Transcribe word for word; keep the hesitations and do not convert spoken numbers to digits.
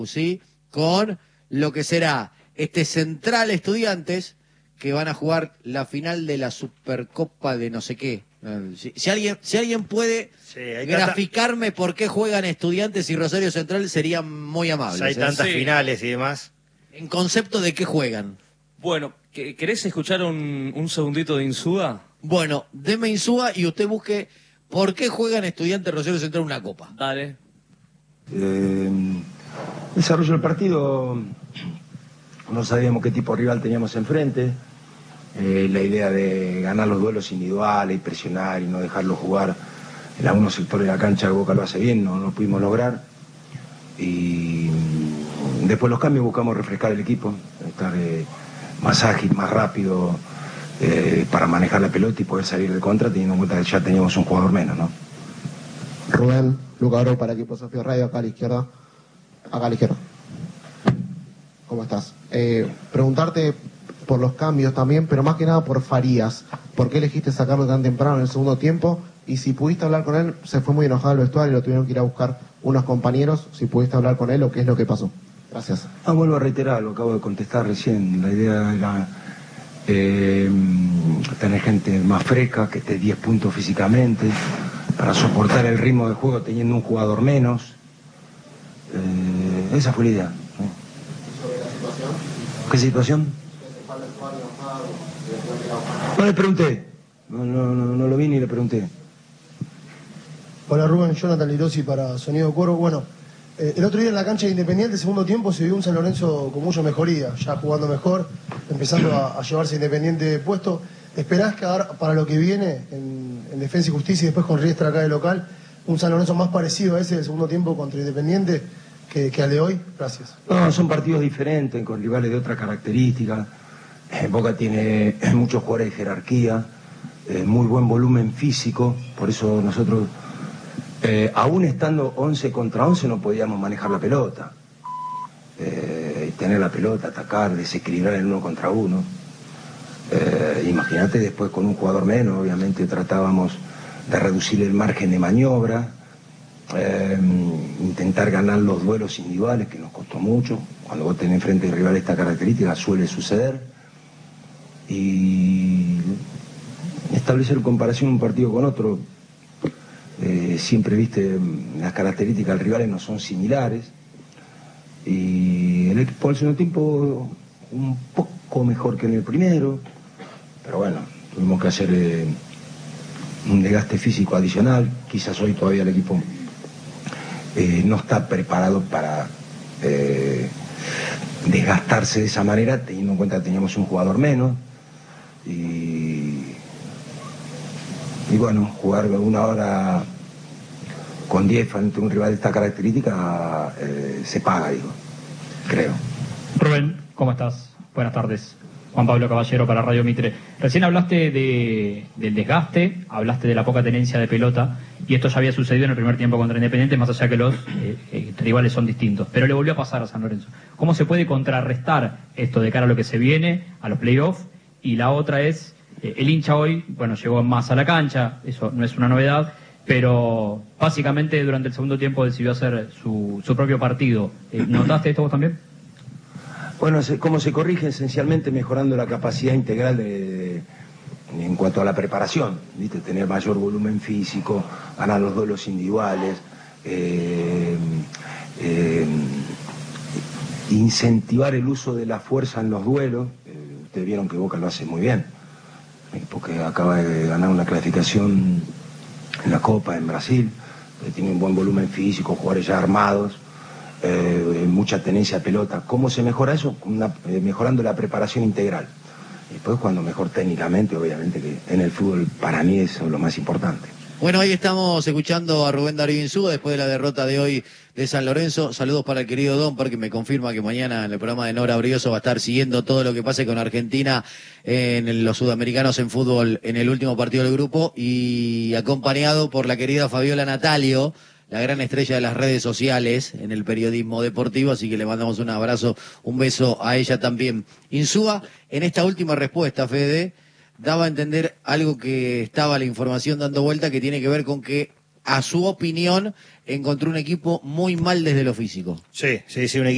¿sí? Con lo que será este Central Estudiantes, que van a jugar la final de la Supercopa de no sé qué. Si, si alguien si alguien puede sí, hay graficarme tanta... por qué juegan Estudiantes y Rosario Central, sería muy amable. Si hay ¿eh? tantas sí. finales y demás. En concepto de qué juegan. Bueno, ¿querés escuchar un, un segundito de Insúa? Bueno, deme Insúa y usted busque por qué juegan Estudiantes Rosario Central una copa. Dale. Eh, desarrollo del partido, no sabíamos qué tipo de rival teníamos enfrente. Eh, la idea de ganar los duelos individuales y presionar y no dejarlo jugar en algunos sectores de la cancha, que Boca lo hace bien, no lo pudimos lograr. Y después los cambios buscamos refrescar el equipo, estar eh, más ágil, más rápido, eh, para manejar la pelota y poder salir de contra, teniendo en cuenta que ya teníamos un jugador menos, ¿no? Rubén, Luca Oro para Equipo Sofía Radio, acá a la izquierda. Acá a la izquierda. ¿Cómo estás? Eh, preguntarte por los cambios también, pero más que nada por Farías. ¿Por qué elegiste sacarlo tan temprano en el segundo tiempo? Y si pudiste hablar con él, se fue muy enojado al vestuario y lo tuvieron que ir a buscar unos compañeros. Si pudiste hablar con él o qué es lo que pasó. Gracias. Ah, vuelvo a reiterar, lo acabo de contestar recién. La idea era eh, tener gente más fresca, que esté diez puntos físicamente, para soportar el ritmo de juego teniendo un jugador menos. Eh, esa fue la idea. ¿Sobre la situación? ¿Qué situación? No le pregunté. No, no, no, no lo vi ni le pregunté. Hola Rubén, Jonathan Lirosi para Sonido Coro. Bueno, eh, el otro día en la cancha de Independiente, segundo tiempo, se vio un San Lorenzo con mucha mejoría, ya jugando mejor, empezando a, a llevarse Independiente puesto. ¿Esperás que ahora, para lo que viene en, en Defensa y Justicia y después con Riestra acá de local, un San Lorenzo más parecido a ese del segundo tiempo contra Independiente que, que al de hoy? Gracias. No, son partidos diferentes, con rivales de otra característica. Eh, Boca tiene muchos jugadores de jerarquía, eh, muy buen volumen físico, por eso nosotros, eh, aún estando once contra once, no podíamos manejar la pelota. Eh, tener la pelota, atacar, desequilibrar el uno contra uno. Eh, imagínate después con un jugador menos, obviamente tratábamos de reducir el margen de maniobra, eh, intentar ganar los duelos individuales, que nos costó mucho. Cuando vos tenés enfrente de rival esta característica suele suceder. Y establecer comparación un partido con otro, eh, siempre viste, las características del rival no son similares. Y el equipo del segundo tiempo un poco mejor que en el primero, pero bueno, tuvimos que hacer eh, un desgaste físico adicional. Quizás hoy todavía el equipo eh, no está preparado para eh, desgastarse de esa manera, teniendo en cuenta que teníamos un jugador menos. Y, y bueno, jugar una hora con diez frente a un rival de esta característica eh, se paga, digo, creo. Rubén, ¿cómo estás? Buenas tardes. Juan Pablo Caballero para Radio Mitre. Recién hablaste de, del desgaste, hablaste de la poca tenencia de pelota, y esto ya había sucedido en el primer tiempo contra Independiente, más allá que los eh, eh, rivales son distintos. Pero le volvió a pasar a San Lorenzo. ¿Cómo se puede contrarrestar esto de cara a lo que se viene, a los playoffs? Y la otra es, eh, el hincha hoy, bueno, llegó más a la cancha, eso no es una novedad, pero básicamente durante el segundo tiempo decidió hacer su, su propio partido. Eh, ¿Notaste esto vos también? Bueno, ¿cómo se corrige? Esencialmente mejorando la capacidad integral de, de, en cuanto a la preparación, ¿viste? Tener mayor volumen físico, ganar los duelos individuales, eh, eh, incentivar el uso de la fuerza en los duelos. Ustedes vieron que Boca lo hace muy bien, porque acaba de ganar una clasificación en la Copa en Brasil, tiene un buen volumen físico, jugadores ya armados, eh, mucha tenencia a pelota. ¿Cómo se mejora eso? Una, eh, mejorando la preparación integral. Y después cuando mejor técnicamente, obviamente que en el fútbol para mí eso es lo más importante. Bueno, ahí estamos escuchando a Rubén Darío Insúa después de la derrota de hoy de San Lorenzo. Saludos para el querido Don, porque me confirma que mañana en el programa de Nora Brioso va a estar siguiendo todo lo que pase con Argentina en los sudamericanos en fútbol en el último partido del grupo, y acompañado por la querida Fabiola Natalio, la gran estrella de las redes sociales en el periodismo deportivo, así que le mandamos un abrazo, un beso a ella también. Insúa, en esta última respuesta, Fede, daba a entender algo que estaba la información dando vuelta, que tiene que ver con que, a su opinión, encontró un equipo muy mal desde lo físico. Sí, sí, sí, un equipo